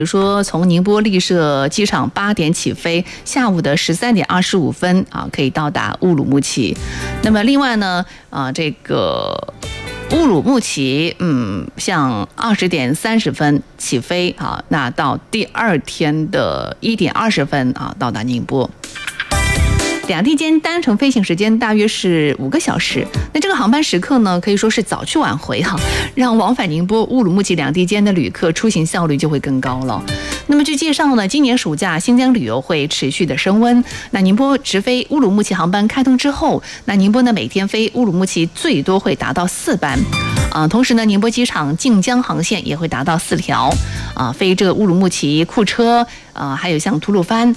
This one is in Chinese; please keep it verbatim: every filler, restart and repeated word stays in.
比如说，从宁波丽舍机场八点起飞，下午的十三点二十五分啊，可以到达乌鲁木齐。那么另外呢，啊，这个乌鲁木齐，嗯，像二十点三十分起飞啊，那到第二天的一点二十分啊，到达宁波。两地间单程飞行时间大约是五个小时。那这个航班时刻呢，可以说是早去晚回哈、啊，让往返宁波、乌鲁木齐两地间的旅客出行效率就会更高了。那么据介绍呢，今年暑假新疆旅游会持续的升温。那宁波直飞乌鲁木齐航班开通之后，那宁波呢每天飞乌鲁木齐最多会达到四班。啊，同时呢，宁波机场晋江航线也会达到四条，啊，飞这个乌鲁木齐、库车，啊，还有像吐鲁番，